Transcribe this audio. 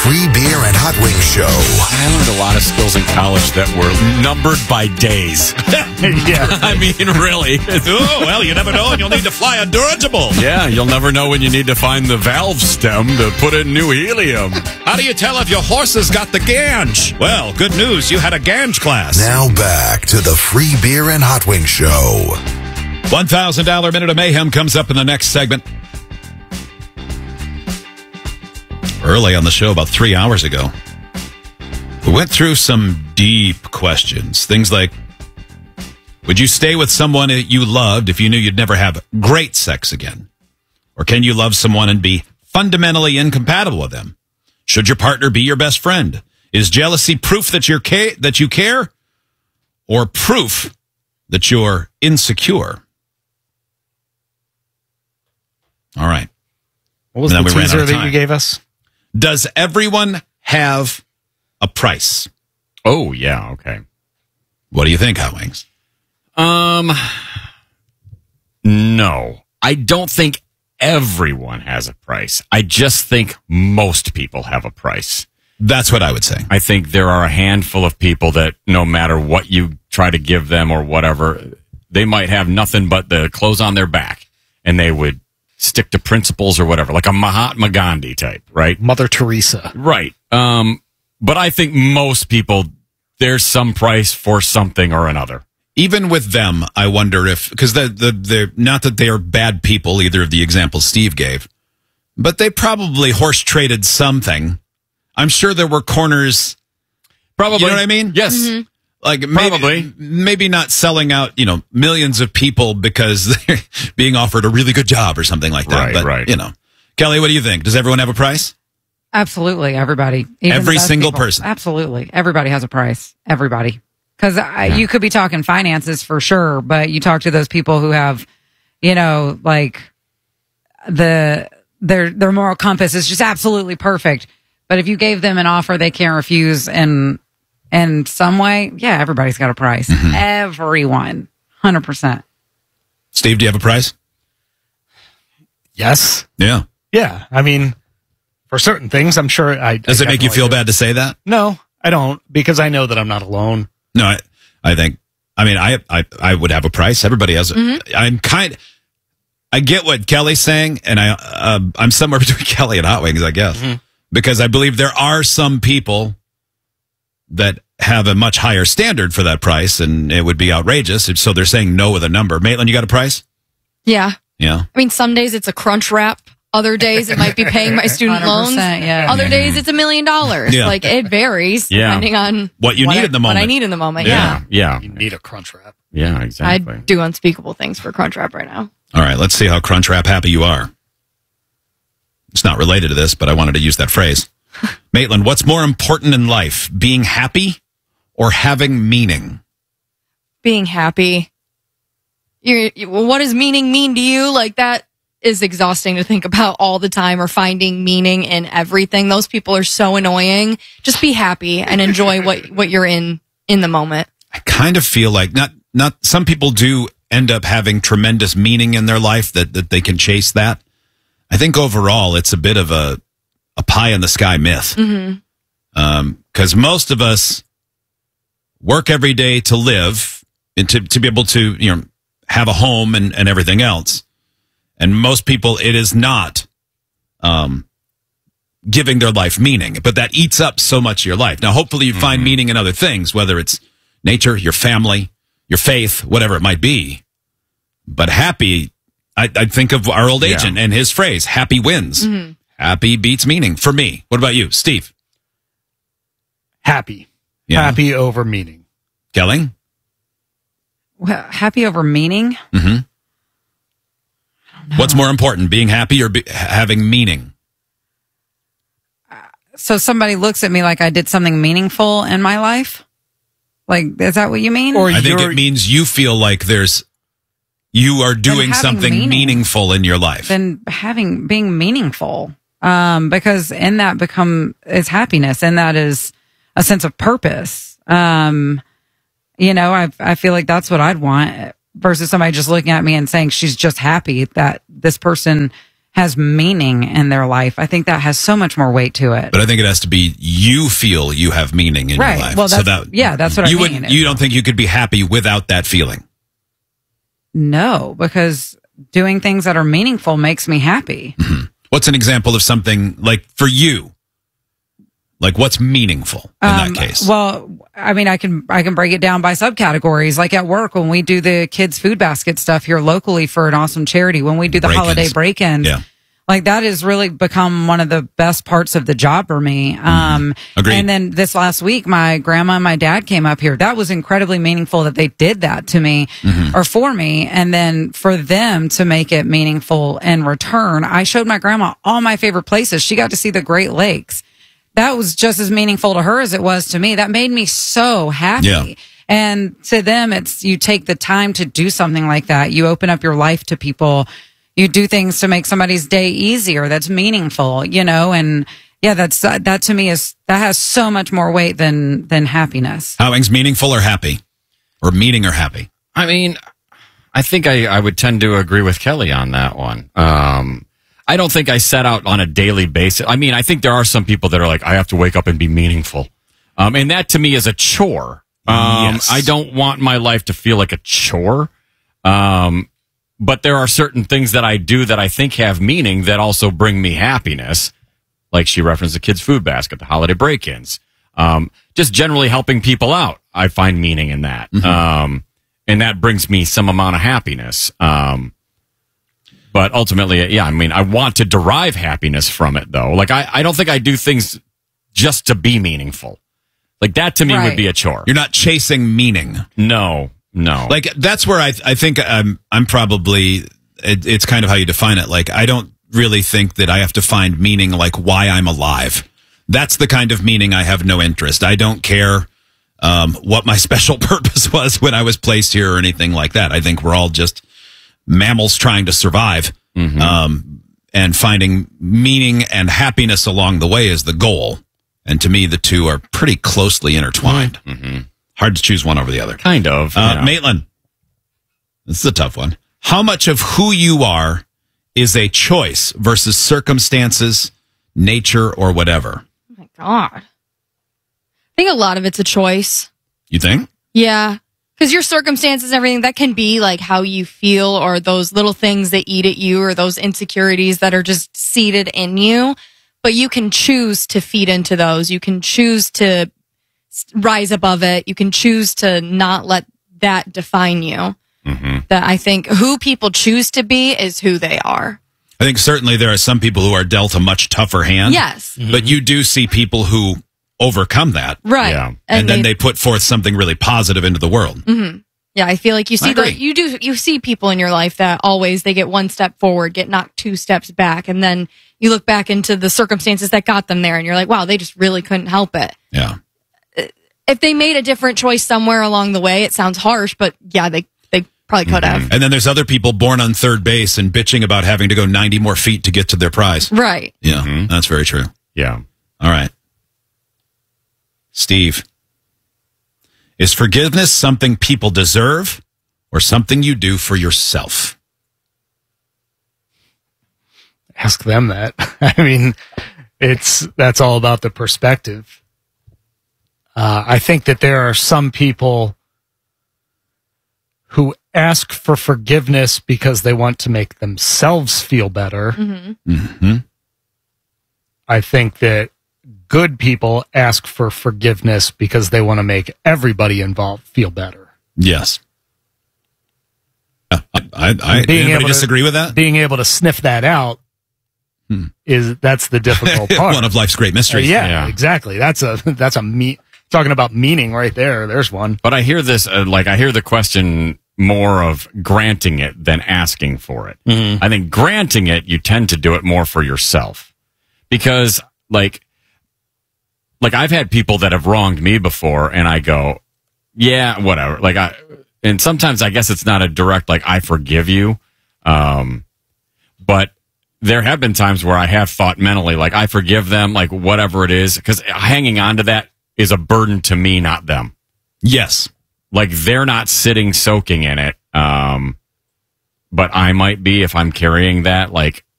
Free Beer and Hot Wings Show. I learned a lot of skills in college that were numbered by days. Yeah. I mean, really. Oh, well, you never know, and you'll need to fly a dirigible. Yeah, you'll never know when you need to find the valve stem to put in new helium. How do you tell if your horse has got the ganj? Well, good news, you had a ganj class. Now back to the Free Beer and Hot Wings Show. $1,000 Minute of Mayhem comes up in the next segment. Early on the show, about 3 hours ago, we went through some deep questions. Things like, would you stay with someone you loved if you knew you'd never have great sex again? Or can you love someone and be fundamentally incompatible with them? Should your partner be your best friend? Is jealousy proof that you care? Or proof that you're insecure? All right. What was And the then we ran out teaser of that time. you gave us? Does everyone have a price? Oh, yeah, okay. What do you think, Hot Wings? No. I don't think everyone has a price. I just think most people have a price. That's what I would say. I think there are a handful of people that no matter what you try to give them or whatever, they might have nothing but the clothes on their back, and they would stick to principles or whatever, like a Mahatma Gandhi type, right? Mother Teresa. Right. But I think most people, there's some price for something or another. Even with them, I wonder if, because the not that they are bad people, either of the examples Steve gave, but they probably horse traded something. I'm sure there were corners. Probably. You know what I mean? Yes. Mm-hmm. Like Probably. maybe not selling out, millions of people because they're being offered a really good job or something like that. Right, but, right. Kelly, what do you think? Does everyone have a price? Absolutely, everybody. Even Every the best single people. person. Absolutely, everybody has a price. Everybody, because you could be talking finances for sure, but you talk to those people who have, like their moral compass is just absolutely perfect. But if you gave them an offer they can't refuse, in some way, yeah, everybody's got a price. Mm-hmm. Everyone, 100%. Steve, do you have a price? Yes. Yeah. Yeah. I mean, for certain things, I'm sure Does it make you feel bad to say that? No, I don't, because I know that I'm not alone. No, I think, I would have a price. Everybody has. I get what Kelly's saying, and I'm somewhere between Kelly and Hot Wings, I guess, because I believe there are some people that have a much higher standard for that price, and it would be outrageous. So they're saying no with a number. Maitland, you got a price? Yeah. Yeah. I mean, some days it's a crunch wrap. Other days it might be paying my student loans. Yeah. Other days it's $1 million. Yeah. Like, it varies Yeah. depending on What you need at the moment. What I need in the moment. Yeah. Yeah. Yeah. You need a crunch wrap. Yeah, I exactly. do unspeakable things for crunch wrap right now. All right, let's see how Crunchwrap happy you are. It's not related to this, but I wanted to use that phrase. Maitland, what's more important in life, being happy or having meaning? Being happy. What does meaning mean to you? Like, that is exhausting to think about all the time, or finding meaning in everything. Those people are so annoying. Just be happy and enjoy what you're in the moment. I kind of feel like not some people do end up having tremendous meaning in their life that they can chase that. I think overall it's a bit of a pie in the sky myth. Because most of us work every day to live and to be able to have a home and everything else. And most people, it is not giving their life meaning, but that eats up so much of your life. Now, hopefully you find meaning in other things, whether it's nature, your family, your faith, whatever it might be. But happy, I think of our old agent and his phrase, happy wins. Happy beats meaning for me. What about you, Steve? Happy. Yeah. Happy over meaning. Kelly? Well, happy over meaning. Mm-hmm. What's more important, being happy or having meaning? So somebody looks at me like I did something meaningful in my life? Like, is that what you mean? Or I think it means you feel like you are doing having something meaning. meaningful in your life. Than being meaningful. Because in that is happiness, and that is a sense of purpose. I feel like that's what I'd want versus somebody just looking at me and saying she's just happy that this person has meaning in their life, I think that has so much more weight to it. But I think it has to be you feel you have meaning in Right. your life. Well, so that's- yeah, that's what I you mean. You don't think you could be happy without that feeling? No, because doing things that are meaningful makes me happy. What's an example of something like for you? Like what's meaningful in that case? Well, I mean, I can break it down by subcategories. Like at work, when we do the kids' food basket stuff here locally for an awesome charity, when we do the Break-ins. holiday break-ins, Yeah. like that has really become one of the best parts of the job for me. Agreed. And then this last week, my grandma and my dad came up here. That was incredibly meaningful that they did that to me or for me. And then for them to make it meaningful in return, I showed my grandma all my favorite places. She got to see the Great Lakes. That was just as meaningful to her as it was to me. That made me so happy. Yeah. And to them, it's you take the time to do something like that. You open up your life to people. You do things to make somebody's day easier. That's meaningful, and yeah, that to me that has so much more weight than happiness. Howing's meaningful or happy? Or meaning or happy? I mean, I think I would tend to agree with Kelly on that one. I don't think I set out on a daily basis. I mean, I think there are some people that are like, I have to wake up and be meaningful. And that to me is a chore. Yes. I don't want my life to feel like a chore. But there are certain things that I do that I think have meaning that also bring me happiness. Like she referenced the kids' food basket, the holiday break-ins. Just generally helping people out. I find meaning in that. And that brings me some amount of happiness. But ultimately, yeah, I mean, I want to derive happiness from it, though. Like, I don't think I do things just to be meaningful. Like, that to me would be a chore. You're not chasing meaning. No. Like, that's where I think I'm probably, it's kind of how you define it. Like, I don't really think that I have to find meaning like why I'm alive. That's the kind of meaning I have no interest. I don't care what my special purpose was when I was placed here or anything like that. I think we're all just mammals trying to survive, and finding meaning and happiness along the way is the goal. And to me, the two are pretty closely intertwined. Hard to choose one over the other. Kind of. Maitland, this is a tough one. How much of who you are is a choice versus circumstances, nature, or whatever? Oh my God. I think a lot of it's a choice. You think? Yeah. Because your circumstances and everything, that can be like how you feel or those little things that eat at you or those insecurities that are just seated in you. But you can choose to feed into those. You can choose to rise above it. You can choose to not let that define you. That I think who people choose to be is who they are. I think certainly there are some people who are dealt a much tougher hand. Yes. But you do see people who overcome that. Right. Yeah. And then they put forth something really positive into the world. Yeah, I feel like you see agree. you see people in your life that always they get one step forward, get knocked 2 steps back, and then you look back into the circumstances that got them there and you're like, wow, they just really couldn't help it. Yeah. If they made a different choice somewhere along the way, it sounds harsh, but yeah, they probably could have. And then there's other people born on third base and bitching about having to go 90 more feet to get to their prize. Right. Yeah, that's very true. Yeah. All right. Steve, is forgiveness something people deserve or something you do for yourself? Ask them that. I mean, that's all about the perspective. I think that there are some people who ask for forgiveness because they want to make themselves feel better. I think that good people ask for forgiveness because they want to make everybody involved feel better. Yes. Anybody disagree with that? Being able to sniff that out that's the difficult part. One of life's great mysteries. Yeah, exactly. That's talking about meaning right there. There's one. But I hear this, I hear the question more of granting it than asking for it. I think granting it, you tend to do it more for yourself. Because, like I've had people that have wronged me before, and I go, yeah, whatever. And sometimes I guess it's not a direct, I forgive you. But there have been times where I have thought mentally, I forgive them, whatever it is, because hanging on to that is a burden to me, not them. Yes. They're not sitting soaking in it. But I might be if I'm carrying that,